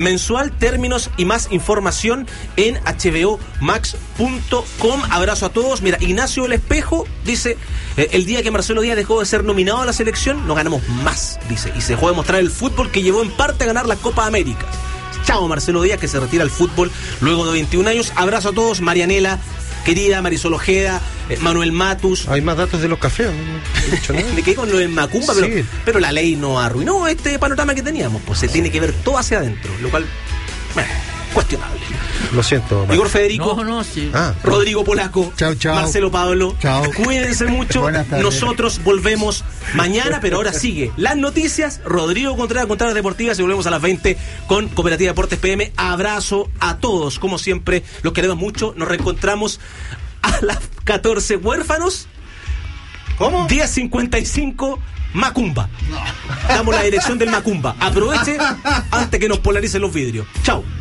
mensual, términos y más información en hbomax.com. Abrazo a todos. Mira, Ignacio del Espejo dice, el día que Marcelo Díaz dejó de ser nominado a la selección, no ganamos más, dice, y se dejó de mostrar el fútbol que llevó en parte a ganar la Copa América. Chao Marcelo Díaz, que se retira al fútbol luego de 21 años. Abrazo a todos. Marianela querida, Marisol Ojeda, Manuel Matus. Hay más datos de los cafés, ¿no? Me quedé con lo del Macumba, Sí. pero la ley no arruinó este panorama que teníamos, pues se tiene que ver todo hacia adentro, lo cual, cuestionable. Lo siento. Igor Federico, Sí. Rodrigo Polaco, Chao, chao. Marcelo Pablo, Chao. Cuídense mucho. Buenas tardes. Nosotros volvemos mañana, pero ahora sigue las noticias. Rodrigo Contreras con Tardes Deportivas y volvemos a las 20 con Cooperativa Deportes PM. Abrazo a todos, como siempre, los queremos mucho. Nos reencontramos a las 14 huérfanos. ¿Cómo? 10:55 Macumba. Damos la dirección del Macumba. Aproveche antes que nos polaricen los vidrios. Chao.